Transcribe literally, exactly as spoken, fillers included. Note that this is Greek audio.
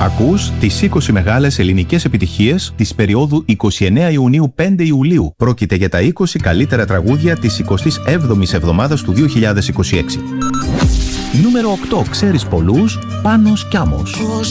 Ακούς τις είκοσι μεγάλες ελληνικές επιτυχίες της περίοδου εικοστή ενάτη Ιουνίου με πέντε Ιουλίου. Πρόκειται για τα είκοσι καλύτερα τραγούδια της εικοστής έβδομης εβδομάδας του δύο χιλιάδες είκοσι έξι. Νούμερο οκτώ. Ξέρεις πολλούς, Πάνος κι Άμος.